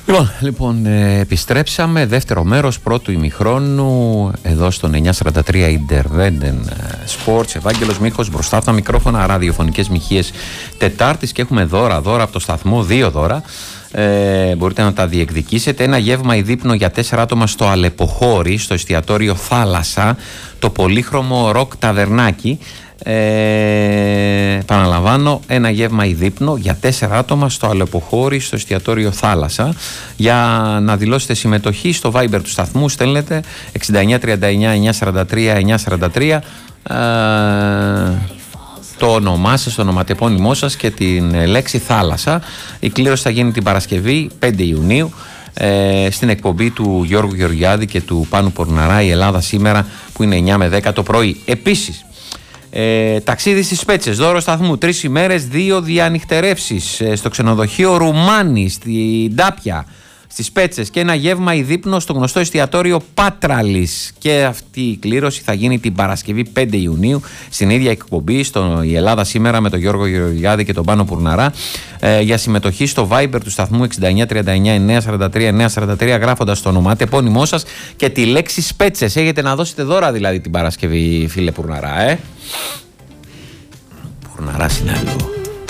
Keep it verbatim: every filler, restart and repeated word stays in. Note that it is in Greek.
Λοιπόν, λοιπόν ε, επιστρέψαμε δεύτερο μέρος πρώτου ημιχρόνου εδώ στον εννιακόσια σαράντα τρία Independent Sports. Ευάγγελος Μίχος μπροστά από τα μικρόφωνα, ραδιοφωνικές μοιχείες Τετάρτης, και έχουμε δώρα, δώρα από το σταθμό, δύο δώρα. Ε, μπορείτε να τα διεκδικήσετε. Ένα γεύμα ή δείπνο για τέσσερα άτομα στο Αλεποχώρι, στο εστιατόριο Θάλασσα, το πολύχρωμο ροκ ταβερνάκι. Ε, επαναλαμβάνω, ένα γεύμα ή δείπνο για τέσσερα άτομα στο Αλεποχώρι, στο εστιατόριο Θάλασσα. Για να δηλώσετε συμμετοχή, στο Viber του σταθμού στέλνετε εξήντα εννιά τριάντα εννιά εννιακόσια σαράντα τρία εννιακόσια σαράντα τρία ε, το όνομά σας, το ονοματεπώνυμό σας και την λέξη Θάλασσα. Η κλήρωση θα γίνει την Παρασκευή πέντε Ιουνίου ε, στην εκπομπή του Γιώργου Γεωργιάδη και του Πάνου Πορναρά, η Ελλάδα σήμερα, που είναι εννιά με δέκα το πρωί. Επίσης, Ε, ταξίδι στις Πέτσες, δώρο σταθμού, τρεις ημέρες, δύο διανυχτερεύσεις ε, στο ξενοδοχείο Ρουμάνι, στην Τάπια, στις Πέτσες, και ένα γεύμα ή δείπνο στο γνωστό εστιατόριο Πάτραλης. Και αυτή η κλήρωση θα γίνει την Παρασκευή πέντε Ιουνίου στην ίδια εκπομπή, στο Η Ελλάδα σήμερα, με τον Γιώργο Γεωργιάδη και τον Πάνο Πουρναρά. Ε, για συμμετοχή στο Viber του σταθμού εξήντα εννιά τριάντα εννιά εννιακόσια σαράντα τρία εννιακόσια σαράντα τρία, γράφοντας το ονοματεπώνυμό σας και τη λέξη Σπέτσες. Έχετε να δώσετε δώρα δηλαδή την Παρασκευή, φίλε Πουρναρά, ε. Πουρναράς είναι άλλο.